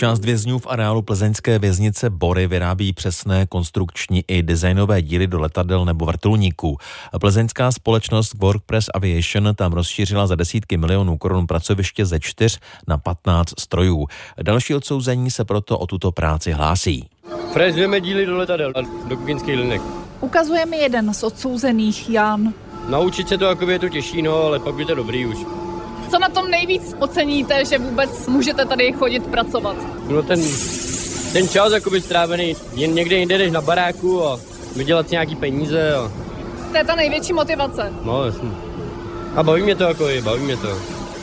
Část vězňů v areálu plzeňské věznice Bory vyrábí přesné konstrukční i designové díly do letadel nebo vrtulníků. Plzeňská společnost WorkPress Aviation tam rozšířila za desítky milionů korun pracoviště ze 4 na 15 strojů. Další odsouzení se proto o tuto práci hlásí. Frezujeme díly do letadel a do kuchyňských linek. Ukazujeme jeden z odsouzených, Jan. Naučit se to je to těžší, no, ale pak by to dobrý už. Co na tom nejvíc oceníte, že vůbec můžete tady chodit pracovat? No ten čas strávený někde jinde než na baráku a vydělat si nějaký peníze. A... To je ta největší motivace. No jasně. A baví mě to.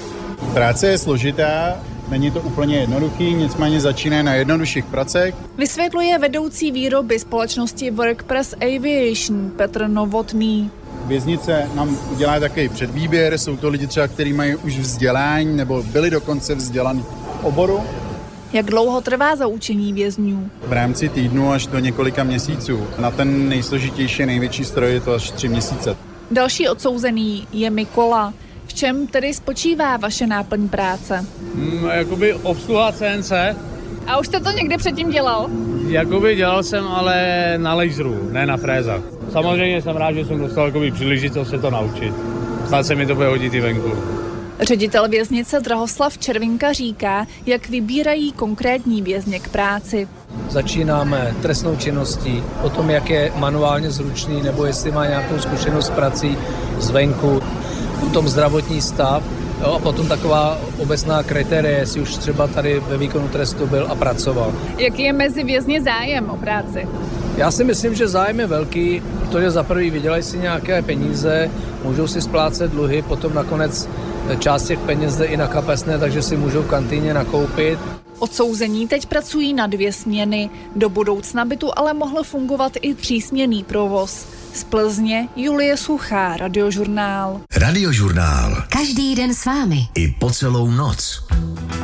Práce je složitá, není to úplně jednoduchý, nicméně začíná na jednodušších pracech. Vysvětluje vedoucí výroby společnosti WorkPress Aviation Petr Novotný. Věznice nám udělá takový předvýběr, jsou to lidi třeba, kteří mají už vzdělání nebo byli dokonce vzdělaní v oboru. Jak dlouho trvá zaučení vězňů? V rámci týdnu až do několika měsíců. Na ten nejsložitější, největší stroj je to až 3 měsíce. Další odsouzený je Mikola. V čem tedy spočívá vaše náplň práce? Jakoby obsluha CNC. A už jste to někdy předtím dělal? Jakoby dělal jsem, ale na laseru, ne na frézách. Samozřejmě jsem rád, že jsem dostal příležitost se to naučit. Snad se mi to bude hodit i venku. Ředitel věznice Drahoslav Červinka říká, jak vybírají konkrétní vězně k práci. Začínáme trestnou činností, o tom, jak je manuálně zručný, nebo jestli má nějakou zkušenost s prací zvenku, potom zdravotní stav, a potom taková obecná kritéria, jestli už třeba tady ve výkonu trestu byl a pracoval. Jaký je mezi vězni zájem o práci? Já si myslím, že zájem je velký, protože za prvý vydělají si nějaké peníze, můžou si splácet dluhy, potom nakonec část těch peněz jde i na kapesné, takže si můžou v kantýně nakoupit. Odsouzení teď pracují na 2 směny. Do budoucna by tu ale mohl fungovat i 3směnný provoz. Z Plzně Julie Suchá, Radiožurnál. Radiožurnál. Každý den s vámi. I po celou noc.